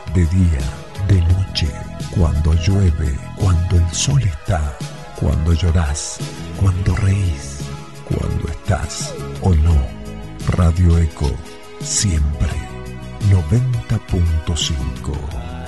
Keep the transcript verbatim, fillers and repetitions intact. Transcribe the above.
de día, de noche, cuando llueve, cuando el sol está, cuando llorás, cuando reís, cuando estás o no. Radio Eco, siempre noventa punto cinco.